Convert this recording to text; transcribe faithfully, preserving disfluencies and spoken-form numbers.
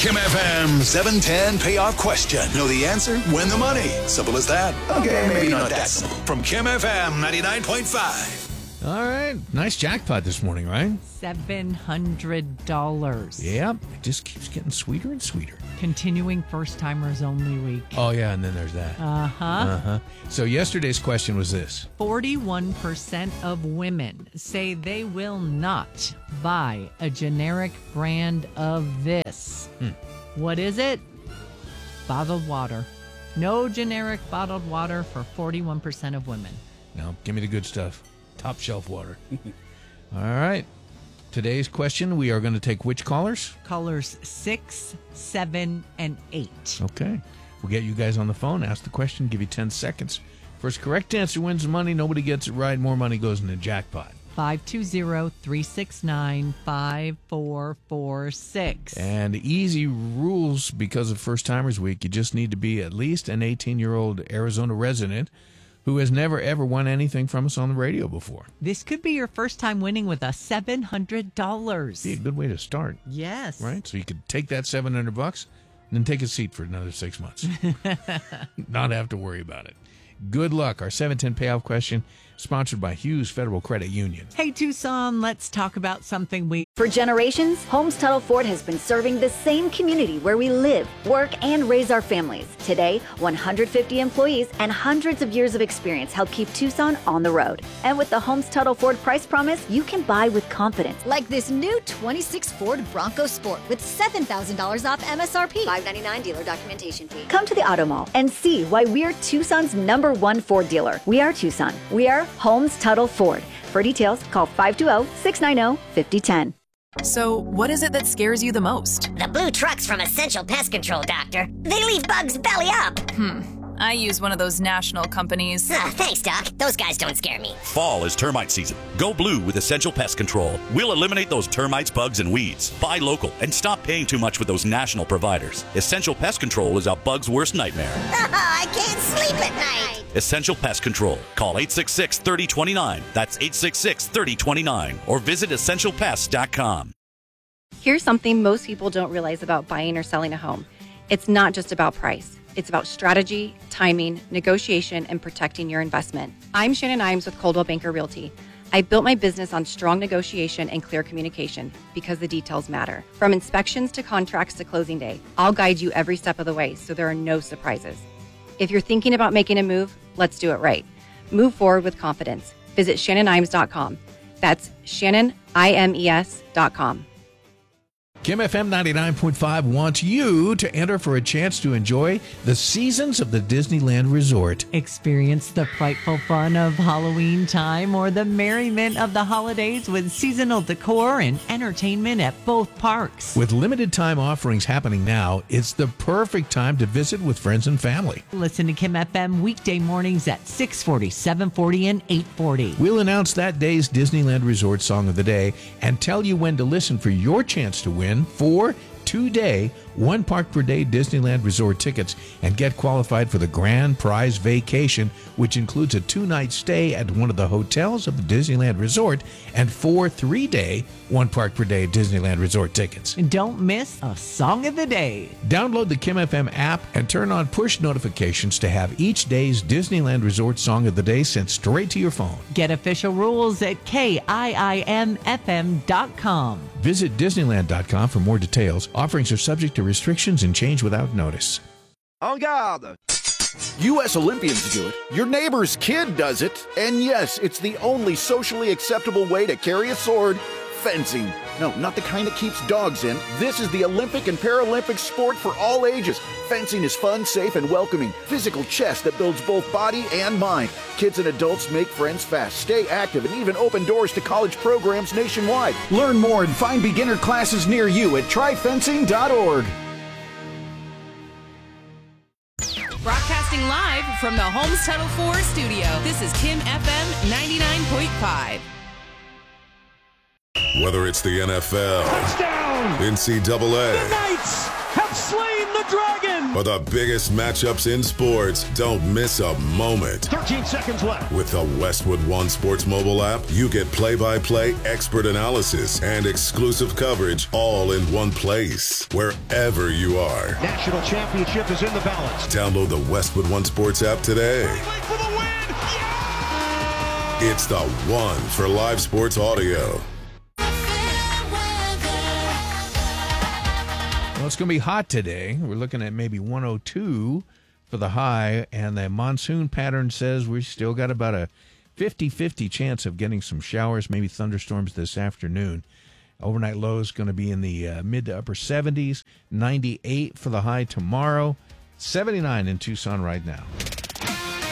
Kim F M seven ten payoff question. Know the answer? Win the money. Simple as that. Okay, maybe not that simple. From Kim F M ninety-nine point five. All right. Nice jackpot this morning, right? seven hundred dollars. Yep. It just keeps getting sweeter and sweeter. Continuing first-timers only week. Oh, yeah, and then there's that. Uh-huh. Uh-huh. So yesterday's question was this. forty-one percent of women say they will not buy a generic brand of this. Hmm. What is it? Bottled water. No generic bottled water for forty-one percent of women. No, give me the good stuff. Top shelf water. All right. Today's question, we are going to take which callers? Callers six, seven, and eight. Okay. We'll get you guys on the phone, ask the question, give you ten seconds. First correct answer wins the money. Nobody gets it right. More money goes in the jackpot. five two zero, three six nine, five four four six. And easy rules because of First Timers Week. You just need to be at least an eighteen-year-old Arizona resident who has never, ever won anything from us on the radio before. This could be your first time winning with us, seven hundred dollars. Be a good way to start. Yes. Right? So you could take that seven hundred bucks and then take a seat for another six months. Not have to worry about it. Good luck. Our seven ten payoff question, sponsored by Hughes Federal Credit Union. Hey, Tucson, let's talk about something we... For generations, Holmes Tuttle Ford has been serving the same community where we live, work, and raise our families. Today, one hundred fifty employees and hundreds of years of experience help keep Tucson on the road. And with the Holmes Tuttle Ford price promise, you can buy with confidence. Like this new twenty-six Ford Bronco Sport with seven thousand dollars off M S R P. five ninety-nine dealer documentation fee. Come to the Auto Mall and see why we're Tucson's number one Ford dealer. We are Tucson. We are Holmes Tuttle Ford. For details, call five two zero, six nine zero, five zero one zero. So, what is it that scares you the most? The blue trucks from Essential Pest Control, Doctor. They leave bugs belly up. Hmm. I use one of those national companies. Uh, thanks, Doc. Those guys don't scare me. Fall is termite season. Go blue with Essential Pest Control. We'll eliminate those termites, bugs, and weeds. Buy local and stop paying too much with those national providers. Essential Pest Control is a bug's worst nightmare. I can't sleep at night. Essential Pest Control. Call eight six six, three zero two nine. That's eight six six, three zero two nine. Or visit essential pest dot com. Here's something most people don't realize about buying or selling a home. It's not just about price. It's about strategy, timing, negotiation, and protecting your investment. I'm Shannon Imes with Coldwell Banker Realty. I built my business on strong negotiation and clear communication because the details matter. From inspections to contracts to closing day, I'll guide you every step of the way so there are no surprises. If you're thinking about making a move, let's do it right. Move forward with confidence. Visit shannon imes dot com. That's shannon imes dot com. Kim F M ninety-nine point five wants you to enter for a chance to enjoy the seasons of the Disneyland Resort. Experience the frightful fun of Halloween time or the merriment of the holidays with seasonal decor and entertainment at both parks. With limited time offerings happening now, it's the perfect time to visit with friends and family. Listen to Kim F M weekday mornings at six forty, seven forty, and eight forty. We'll announce that day's Disneyland Resort Song of the Day and tell you when to listen for your chance to win four two-day, one park per day Disneyland Resort tickets and get qualified for the grand prize vacation, which includes a two-night stay at one of the hotels of the Disneyland Resort and four three-day, one park per day Disneyland Resort tickets. And don't miss a Song of the Day. Download the Kim F M app and turn on push notifications to have each day's Disneyland Resort Song of the Day sent straight to your phone. Get official rules at K I I M F M dot com. Visit Disneyland dot com for more details. Offerings are subject to restrictions and change without notice. En garde! U S Olympians do it. Your neighbor's kid does it. And yes, it's the only socially acceptable way to carry a sword. Fencing. No, not the kind that keeps dogs in. This is the Olympic and Paralympic sport for all ages. Fencing is fun, safe, and welcoming. Physical chess that builds both body and mind. Kids and adults make friends fast, stay active, and even open doors to college programs nationwide. Learn more and find beginner classes near you at try fencing dot org. Broadcasting live from the Holmes Tuttle Ford studio, this is Kim F M ninety-nine point five. Whether it's the N F L, touchdown, N C double A, the Knights have slain the dragon. For the biggest matchups in sports, don't miss a moment. thirteen seconds left. With the Westwood One Sports mobile app, you get play-by-play expert analysis and exclusive coverage all in one place, wherever you are. National championship is in the balance. Download the Westwood One Sports app today. For the win. Yeah! It's the one for live sports audio. Well, it's going to be hot today. We're looking at maybe one oh two for the high, and the monsoon pattern says we still got about a fifty-fifty chance of getting some showers, maybe thunderstorms this afternoon. Overnight low is going to be in the uh, mid to upper seventies, ninety-eight for the high tomorrow, seventy-nine in Tucson right now.